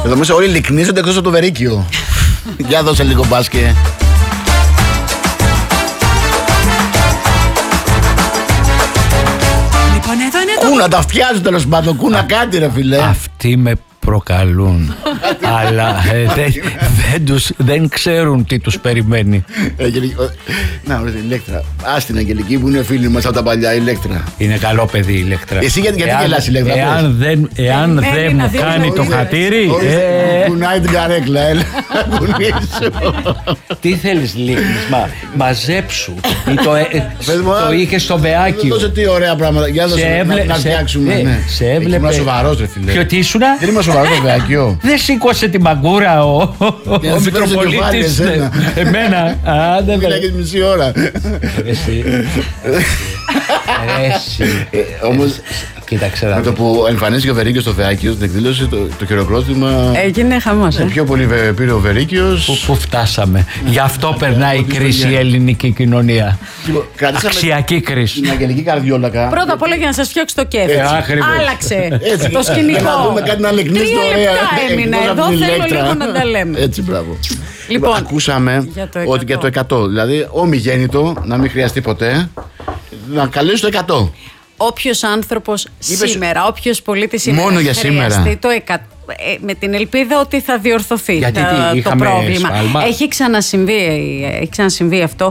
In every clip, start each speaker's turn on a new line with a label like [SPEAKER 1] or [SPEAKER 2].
[SPEAKER 1] Εδώ μέσα όλοι λυκνίζονται εκτός από το Βερίκιο. Για δώσε λίγο μπάσκετ. Κούνα τα φτιάζουν τέλος πάντων. Κούνα κάτι ρε φίλε.
[SPEAKER 2] Αυτοί με προκαλούν. Αλλά δεν ξέρουν τι τους περιμένει.
[SPEAKER 1] Να, ωραία, η Ηλέκτρα. Ας την Αγγελική που είναι φίλη μας από τα παλιά, η Ηλέκτρα.
[SPEAKER 2] Είναι καλό παιδί η Ηλέκτρα.
[SPEAKER 1] Εσύ γιατί γελάς, Ηλέκτρα?
[SPEAKER 2] Εάν δεν μου κάνει το χατήρι.
[SPEAKER 1] Κουνάει την καρέκλα, έλα.
[SPEAKER 2] Τι θέλεις λίχνεις, μαζέψου. Το είχε στο Βεάκιο.
[SPEAKER 1] Δώσε τι ωραία πράγματα. Για να φτιάξουμε.
[SPEAKER 2] Σε έβλεπε.
[SPEAKER 1] Ήμουν σοβαρός ρε φίλε.
[SPEAKER 2] Ποιο τι ήσουνα?
[SPEAKER 1] Δεν ήμουν σοβαρός το Βεάκιο.
[SPEAKER 2] Δεν σήκωσε τη μαγκούρα ο Μητροπολίτης. Εμένα.
[SPEAKER 1] Δεν μιλάγες μισή ώρα.
[SPEAKER 2] Εσύ.
[SPEAKER 1] Όμως
[SPEAKER 2] κοίταξε.
[SPEAKER 1] με το που εμφανίστηκε ο Βερίκιος στο Βεάκιο, στην εκδήλωση, το χειροκρότημα.
[SPEAKER 3] Έγινε χαμός.
[SPEAKER 1] Πιο πολύ πήρε ο Βερίκιος.
[SPEAKER 2] Πού φτάσαμε. Γι' αυτό περνάει η κρίση η ελληνική κοινωνία. Αξιακή κρίση.
[SPEAKER 1] Την Αγγελική Καρδιόλακα.
[SPEAKER 3] Πρώτα απ' όλα για να σας φτιάξει το κέφι. Άλλαξε το σκηνικό.
[SPEAKER 1] Να δούμε κάτι να λεκνίσει το
[SPEAKER 3] 3 λεπτά έμεινα εδώ, θέλω λίγο να τα λέμε.
[SPEAKER 1] Έτσι, μπράβο.
[SPEAKER 3] Λοιπόν,
[SPEAKER 1] ακούσαμε ότι για το 100, δηλαδή ομιγέννητο να μην χρειαστεί ποτέ, να καλέσει το 100.
[SPEAKER 3] Όποιος άνθρωπος σήμερα, όποιος πολίτης σήμερα
[SPEAKER 1] μόνο για σήμερα.
[SPEAKER 3] Το 100, με την ελπίδα ότι θα διορθωθεί
[SPEAKER 2] γιατί
[SPEAKER 3] το πρόβλημα.
[SPEAKER 2] Σφάλμα.
[SPEAKER 3] Έχει ξανασυμβεί αυτό.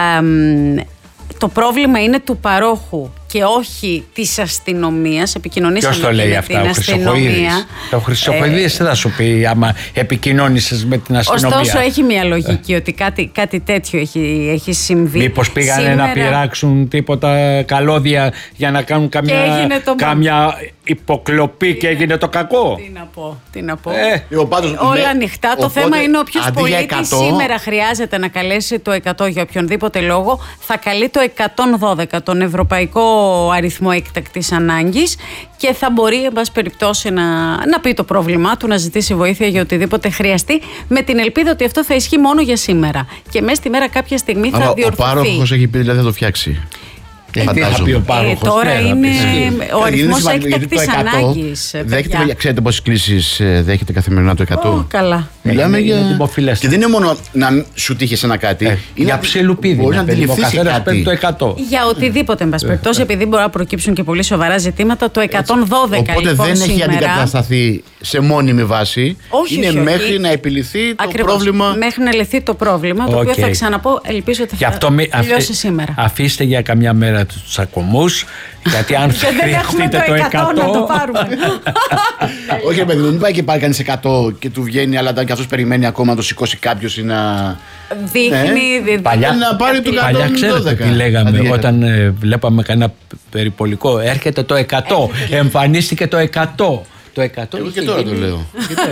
[SPEAKER 3] Το πρόβλημα είναι του παρόχου και όχι της αστυνομίας. Επικοινωνήσαμε
[SPEAKER 2] ποιος το λέει
[SPEAKER 3] με
[SPEAKER 2] αυτά,
[SPEAKER 3] την αστυνομία.
[SPEAKER 2] Ο Χρυσοχοίδης τι θα σου πει άμα επικοινώνησες με την αστυνομία?
[SPEAKER 3] Ωστόσο έχει μια λογική ότι κάτι τέτοιο έχει συμβεί.
[SPEAKER 2] Μήπως πήγανε να πειράξουν τίποτα καλώδια για να κάνουν καμιά υποκλοπή και έγινε το κακό?
[SPEAKER 3] Τι να πω.
[SPEAKER 1] Όλα
[SPEAKER 3] ανοιχτά. Το θέμα είναι όποιος πολίτης σήμερα χρειάζεται να καλέσει το 100 για οποιονδήποτε λόγο, θα καλεί το 112, τον ευρωπαϊκό αριθμό έκτακτης ανάγκης, και θα μπορεί εν πάση περιπτώσει να πει το πρόβλημά του, να ζητήσει βοήθεια για οτιδήποτε χρειαστεί, με την ελπίδα ότι αυτό θα ισχύει μόνο για σήμερα και μέσα στη μέρα κάποια στιγμή θα διορθωθεί.
[SPEAKER 1] Ο πάροχος έχει πει δηλαδή θα το φτιάξει.
[SPEAKER 2] Τι θα πει ο πάροχος?
[SPEAKER 3] Τώρα είναι ο αριθμός έκτακτης ανάγκης.
[SPEAKER 1] Ξέρετε πόσες κλήσεις δέχεται καθημερινά το 100?
[SPEAKER 3] Καλά.
[SPEAKER 1] Μιλάμε για δημοφιλές. Και δεν είναι μόνο να σου τύχει ένα κάτι.
[SPEAKER 2] Για ψιλοπίδι.
[SPEAKER 1] Μπορεί να αντιληφθεί κάτι.
[SPEAKER 2] Το 100.
[SPEAKER 3] Για οτιδήποτε, εν πάση περιπτώσει, επειδή μπορεί να προκύψουν και πολύ σοβαρά ζητήματα, το 112
[SPEAKER 1] οπότε δεν έχει αντικατασταθεί σε μόνιμη βάση. Είναι μέχρι να επιληθεί το πρόβλημα.
[SPEAKER 3] Μέχρι να λυθεί το πρόβλημα, το οποίο θα ξαναπώ, ελπίζω ότι θα τελειώσει σήμερα.
[SPEAKER 2] Αφήστε για καμιά μέρα τους τσακωμούς, γιατί αν χρειαστείτε το 100
[SPEAKER 3] να το πάρουμε.
[SPEAKER 1] Όχι παιδί μου, μην πάει και πάρει κανείς 100 και του βγαίνει, αλλά και αυτός περιμένει ακόμα να το σηκώσει κάποιος ή να
[SPEAKER 3] δείχνει.
[SPEAKER 2] Να πάρει το 100. Παλιά ξέρετε τι λέγαμε όταν βλέπαμε κανένα περιπολικό? Έρχεται το 100, εμφανίστηκε το 100. Το 100.
[SPEAKER 1] Εγώ και τώρα το λέω.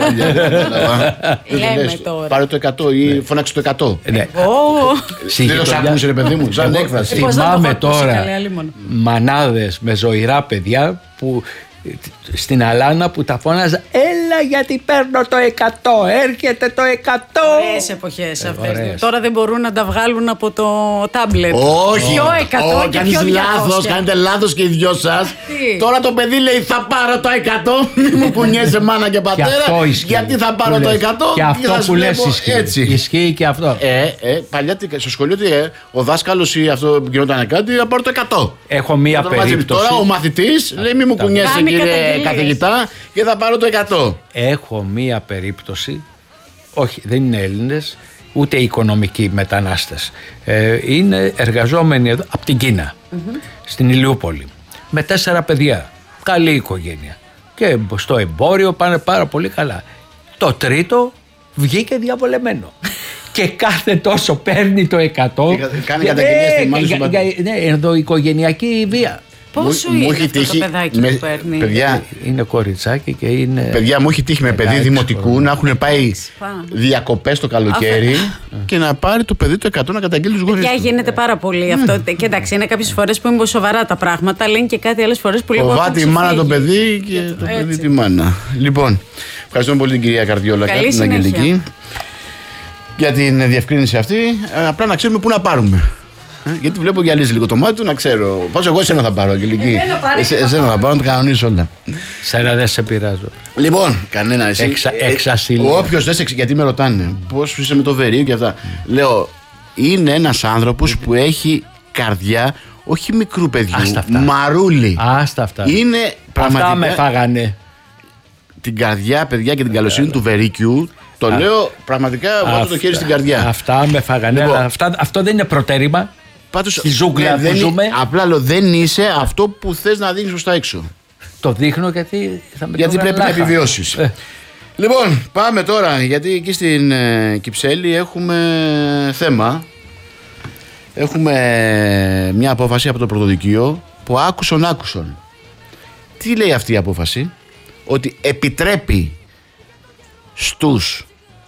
[SPEAKER 3] Λέμε τώρα.
[SPEAKER 1] Πάρε το 100 ή φωνάξε το 100. Δεν το σάκουνε ρε παιδί μου, σαν έκφραση.
[SPEAKER 2] Θυμάμαι τώρα μανάδες με ζωηρά παιδιά που στην Αλάνα που τα φώναζα έλα γιατί παίρνω το 100, έρχεται το 100.
[SPEAKER 3] Ωραίες εποχές αυτές. Τώρα δεν μπορούν να τα βγάλουν από το τάμπλετ.
[SPEAKER 1] Όχι,
[SPEAKER 3] πιο 100 και πιο 200.
[SPEAKER 1] Λάθος, κάνετε λάθος και οι δυο σας. Τώρα το παιδί λέει θα πάρω το 100, μη μου κουνιέσαι μάνα και πατέρα, γιατί θα πάρω το 100.
[SPEAKER 2] Και αυτό που λες ισχύει και αυτό.
[SPEAKER 1] Παλιά στο σχολείο ο δάσκαλος ή αυτό που γινόταν κάτι θα πάρω το 100.
[SPEAKER 2] Έχω μία περίπτωση.
[SPEAKER 1] Τώρα ο μαθητής λέει μη μου κουνιέσαι κύριε καθηγητά και θα πάρω το 100.
[SPEAKER 2] Έχω μία περίπτωση, όχι δεν είναι Έλληνες ούτε οικονομικοί μετανάστες, είναι εργαζόμενοι εδώ από την Κίνα, στην Ηλιούπολη, με 4 παιδιά, καλή οικογένεια και στο εμπόριο πάνε πάρα πολύ καλά. Το τρίτο βγήκε διαβολεμένο και κάθε τόσο παίρνει το 100.
[SPEAKER 1] Κάνει καταγγελίες
[SPEAKER 2] για ενδοοικογενειακή βία.
[SPEAKER 3] Πόσο είναι αυτό το παιδάκι που παίρνει?
[SPEAKER 1] Παιδιά,
[SPEAKER 2] είναι κοριτσάκι και είναι...
[SPEAKER 1] Παιδιά μου έχει τύχει με παιδί δημοτικού να έχουν πάει διακοπές το καλοκαίρι και να πάρει το παιδί το 100 να καταγγείλει τους γονείς.
[SPEAKER 3] Γίνεται πάρα πολύ αυτό. Και εντάξει, είναι κάποιες φορές που είναι σοβαρά τα πράγματα, λένε και κάτι άλλες φορές που λίγο.
[SPEAKER 1] Φοβάται η μάνα το παιδί και το παιδί τη μάνα. Λοιπόν, ευχαριστούμε πολύ την κυρία Καρδιόλακα, την Αγγελική, για την διευκρίνηση αυτή. Απλά να ξέρουμε πού να πάρουμε. Γιατί βλέπω γυαλίζει λίγο το μάτι του, να ξέρω. Πώς εγώ εσένα θα πάρω, Αγγελική. Εσένα θα πάρω να τα κανονίσω όλα.
[SPEAKER 2] Σένα δεν σε πειράζω.
[SPEAKER 1] Λοιπόν, κανένα εσύ. Όποιος δεν σε γιατί με ρωτάνε πώς είσαι με το Βερίο και αυτά. Λέω, είναι ένας άνθρωπος που έχει καρδιά, όχι μικρού παιδιού, μαρούλι.
[SPEAKER 2] Άστα αυτά.
[SPEAKER 1] Είναι πραγματικά.
[SPEAKER 2] Αυτά με φάγανε.
[SPEAKER 1] Την καρδιά, παιδιά, και την καλοσύνη του Βερίκιου. Το λέω πραγματικά, βάζω το χέρι στην καρδιά.
[SPEAKER 2] Αυτά με φάγανε. Λοιπόν, αυτό δεν είναι προτέρημα.
[SPEAKER 1] Πάντως,
[SPEAKER 2] στη ζούγκλα που ζούμε.
[SPEAKER 1] Απλά λέω, δεν είσαι αυτό που θες να δείξεις προς τα έξω.
[SPEAKER 2] Το δείχνω γιατί θα με
[SPEAKER 1] γιατί πρέπει να επιβιώσεις. Λοιπόν, πάμε τώρα, γιατί εκεί στην Κυψέλη έχουμε θέμα. Έχουμε μια απόφαση από το Πρωτοδικείο που άκουσον. Τι λέει αυτή η απόφαση? Ότι επιτρέπει στους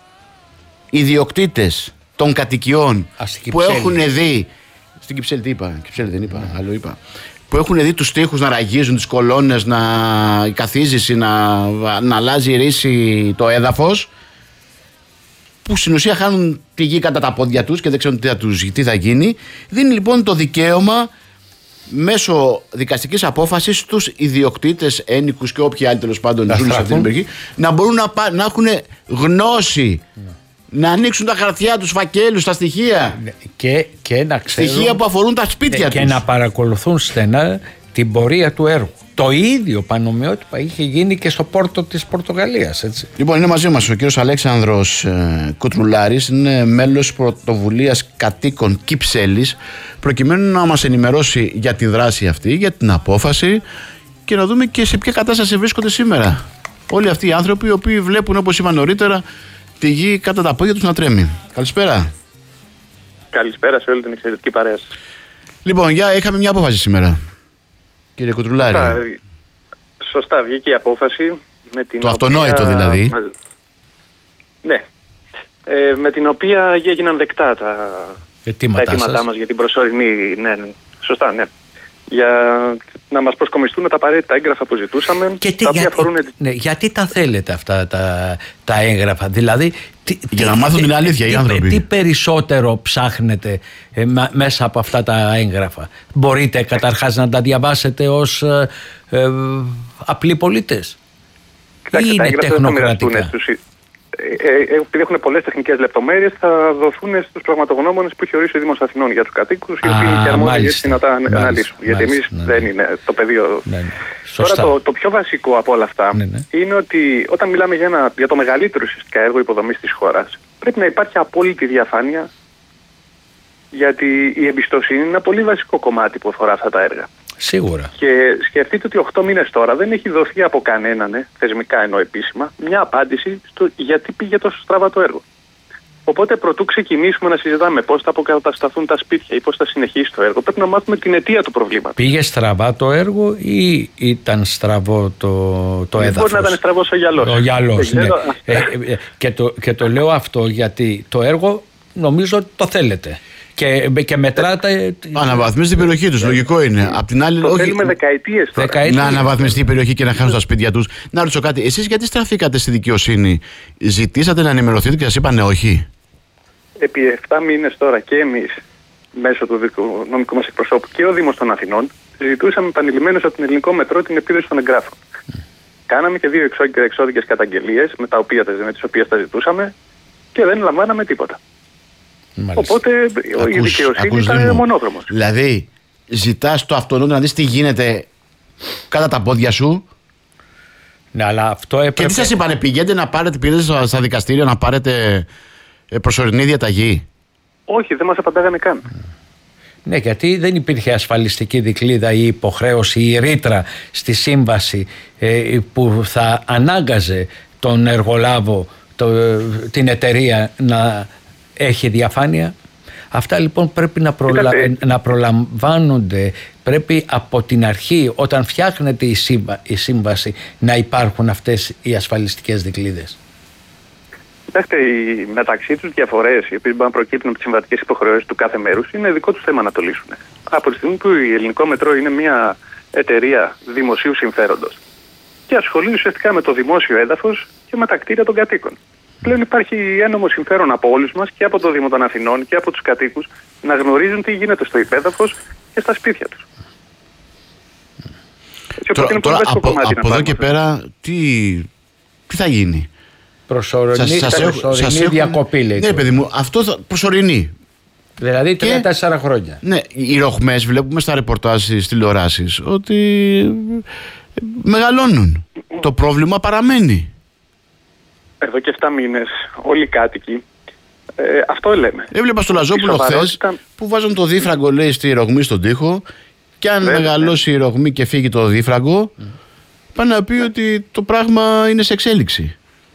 [SPEAKER 1] ιδιοκτήτες των κατοικιών που έχουν δει. Στην Κυψέλη τι είπα? Κυψέλη δεν είπα, άλλο είπα. Που έχουν δει τους τοίχους να ραγίζουν, τις κολόνες, η καθίζηση να αλλάζει η ρίση, το έδαφος, που στην ουσία χάνουν τη γη κατά τα πόδια τους και δεν ξέρουν τι θα γίνει. Δίνει λοιπόν το δικαίωμα μέσω δικαστικής απόφασης στους ιδιοκτήτες, ένοικους και όποιοι άλλοι τέλος πάντων ζουν σε αυτήν την περιοχή να μπορούν να έχουν γνώση, να ανοίξουν τα χαρτιά τους, φακέλους, τα στοιχεία
[SPEAKER 2] και να ξέρουν,
[SPEAKER 1] στοιχεία που αφορούν τα σπίτια τους,
[SPEAKER 2] και να παρακολουθούν στενά την πορεία του έργου. Το ίδιο πανομοιότυπα είχε γίνει και στο πόρτο της Πορτογαλίας, έτσι.
[SPEAKER 1] Λοιπόν, είναι μαζί μας ο κύριος Αλέξανδρος Κουτρουλάρης, είναι μέλος πρωτοβουλίας κατοίκων Κυψέλης, προκειμένου να μας ενημερώσει για τη δράση αυτή, για την απόφαση και να δούμε και σε ποια κατάσταση βρίσκονται σήμερα όλοι αυτοί οι άνθρωποι οι οποίοι βλέπουν, όπως είπα νωρίτερα, τη γη κατά τα πόδια τους να τρέμει. Καλησπέρα.
[SPEAKER 4] Καλησπέρα σε όλη την εξαιρετική παρέα.
[SPEAKER 1] Λοιπόν, είχαμε μια απόφαση σήμερα, κύριε Κουτρουλάρη.
[SPEAKER 4] Σωστά, βγήκε η απόφαση. Με την
[SPEAKER 1] το αυτονόητο δηλαδή.
[SPEAKER 4] Ναι. Με την οποία έγιναν δεκτά τα αιτήματά μας για την προσωρινή. Ναι. Σωστά, ναι. Για να μας προσκομιστούν τα απαραίτητα έγγραφα που ζητούσαμε.
[SPEAKER 2] Και γιατί τα θέλετε αυτά τα έγγραφα, δηλαδή.
[SPEAKER 1] Για να μάθουν την αλήθεια οι άνθρωποι.
[SPEAKER 2] Τι περισσότερο ψάχνετε μέσα από αυτά τα έγγραφα? Μπορείτε καταρχάς να τα διαβάσετε ως απλοί πολίτες?
[SPEAKER 4] Κοιτάξτε,
[SPEAKER 2] ή είναι τεχνοκρατικά?
[SPEAKER 4] Επειδή έχουν πολλές τεχνικές λεπτομέρειες, θα δοθούν στους πραγματογνώμονες που έχει ορίσει ο Δήμος Αθηνών για τους κατοίκους, οι οποίοι είναι και αρμόδιοι έτσι να τα αναλύσουν. Γιατί εμείς δεν είναι το πεδίο. Τώρα το πιο βασικό από όλα αυτά είναι ότι όταν μιλάμε για το μεγαλύτερο ουσιαστικά έργο υποδομής της χώρας, πρέπει να υπάρχει απόλυτη διαφάνεια, γιατί η εμπιστοσύνη είναι ένα πολύ βασικό κομμάτι που αφορά αυτά τα έργα.
[SPEAKER 2] Σίγουρα.
[SPEAKER 4] Και σκεφτείτε ότι 8 μήνες τώρα δεν έχει δοθεί από κανέναν, θεσμικά ενώ επίσημα, μια απάντηση στο γιατί πήγε τόσο στραβά το έργο. Οπότε, προτού ξεκινήσουμε να συζητάμε πώς θα αποκατασταθούν τα σπίτια ή πώς θα συνεχίσει το έργο, πρέπει να μάθουμε την αιτία του προβλήματος.
[SPEAKER 2] Πήγε στραβά το έργο ή ήταν στραβό το έδαφος?
[SPEAKER 4] Μπορεί να ήταν στραβός ο γυαλός.
[SPEAKER 2] Ο γυαλός, ναι. Και το λέω αυτό γιατί το έργο νομίζω ότι το θέλετε. Και μετράτε.
[SPEAKER 1] Αναβαθμίσει την περιοχή τους, λογικό είναι. Απ' την άλλη,
[SPEAKER 4] όχι. Θέλουμε δεκαετίες τώρα.
[SPEAKER 1] Να αναβαθμιστεί η περιοχή και να χάνουν τα σπίτια τους. Να ρωτήσω κάτι, εσείς γιατί στραφήκατε στη δικαιοσύνη? Ζητήσατε να ενημερωθείτε και σας είπανε όχι?
[SPEAKER 4] Επί 7 μήνες τώρα και εμείς, μέσω του νομικού μας εκπροσώπου και ο Δήμος των Αθηνών, ζητούσαμε επανειλημμένως από την Ελληνικό Μετρό την επίδοση των εγγράφων. Κάναμε και 2 εξώδικες καταγγελίες με τις οποίες τα ζητούσαμε και δεν λαμβάναμε τίποτα. Μάλιστα. Οπότε η δικαιοσύνη ήταν μονόδρομος.
[SPEAKER 1] Δηλαδή, ζητάς το αυτονόητο να δεις τι γίνεται κατά τα πόδια σου.
[SPEAKER 2] Ναι, αλλά αυτό έπρεπε.
[SPEAKER 1] Και τι σας είπανε, πήγαινε στα δικαστήρια να πάρετε προσωρινή διαταγή?
[SPEAKER 4] Όχι, δεν μας απαντάγανε καν.
[SPEAKER 2] Ναι, γιατί δεν υπήρχε ασφαλιστική δικλίδα ή υποχρέωση ή ρήτρα στη σύμβαση που θα ανάγκαζε τον εργολάβο, την εταιρεία να έχει διαφάνεια. Αυτά λοιπόν πρέπει να προλαμβάνονται. Πρέπει από την αρχή, όταν φτιάχνεται η σύμβαση, να υπάρχουν αυτές οι ασφαλιστικές δικλείδες.
[SPEAKER 4] Κοιτάξτε, μεταξύ τους διαφορές, οι οποίες μπορούν να προκύπτουν από τις συμβατικές υποχρεώσεις του κάθε μέρους, είναι δικό τους θέμα να το λύσουν. Από τη στιγμή που η Ελληνικό Μετρό είναι μια εταιρεία δημοσίου συμφέροντος και ασχολείται ουσιαστικά με το δημόσιο έδαφος και με τα κτίρια των κατοίκων. Πλέον υπάρχει ένομο συμφέρον από όλους μας και από το Δήμο των Αθηνών και από τους κατοίκους να γνωρίζουν τι γίνεται στο υπέδαφος και στα σπίτια τους.
[SPEAKER 1] Τώρα από εδώ και πέρα τι θα γίνει?
[SPEAKER 2] Προσωρινή διακοπή, λέει.
[SPEAKER 1] Ναι, παιδί μου, αυτό προσωρινή.
[SPEAKER 2] Δηλαδή 3-4 χρόνια.
[SPEAKER 1] Ναι, οι ροχμές βλέπουμε στα ρεπορτάζ στις τηλεοράσεις ότι μεγαλώνουν. Το πρόβλημα παραμένει.
[SPEAKER 4] Εδώ και 7 μήνες όλοι οι κάτοικοι αυτό λέμε.
[SPEAKER 1] Έβλεπα στο Λαζόπουλο χθες που βάζουν το δίφραγκο, λέει, στη ρογμή στον τοίχο, και αν μεγαλώσει η ρογμή και φύγει το δίφραγκο, πάνε να πει ότι το πράγμα είναι σε εξέλιξη.